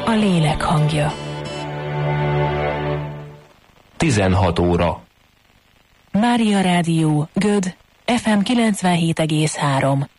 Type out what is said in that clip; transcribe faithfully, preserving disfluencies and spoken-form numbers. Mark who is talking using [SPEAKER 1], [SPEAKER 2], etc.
[SPEAKER 1] a lélek hangja.
[SPEAKER 2] tizenhat óra.
[SPEAKER 1] Mária Rádió, Göd, ef em kilencvenhét egész három.